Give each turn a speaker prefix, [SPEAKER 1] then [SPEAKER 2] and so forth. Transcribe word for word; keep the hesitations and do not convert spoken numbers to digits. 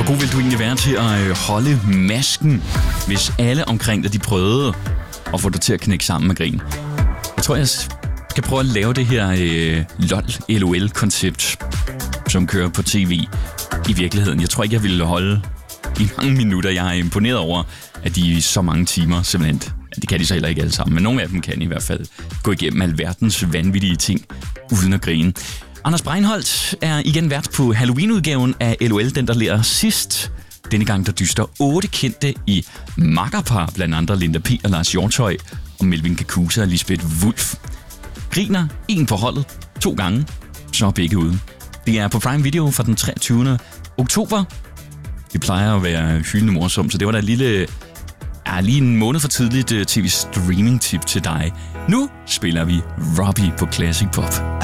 [SPEAKER 1] god vil du egentlig være til at holde masken, hvis alle omkring dig de prøvede at få dig til at knække sammen med grin? Jeg tror, jeg skal prøve at lave det her øh, LOL L O L-koncept, som kører på tv i virkeligheden. Jeg tror ikke, jeg ville holde i mange minutter. Jeg er imponeret over, at de i så mange timer simpelthen, det kan de så heller ikke alle sammen, men nogle af dem kan i hvert fald gå igennem alverdens vanvittige ting uden at grine. Anders Breinholt er igen vært på Halloween-udgaven af L O L, den der lærer sidst. Denne gang der dyster otte kendte i makkerpar, blandt andre Linda P. og Lars Hjortøj, og Melvin Kakusa og Lisbeth Wulf. Griner en på holdet to gange, så er begge ude. Det er på Prime Video fra den treogtyvende oktober. Det plejer at være hyldende morsomt, så det var da et lille, ja, lige en måned for tidligt tv-streaming-tip til dig. Nu spiller vi Robbie på Classic Pop.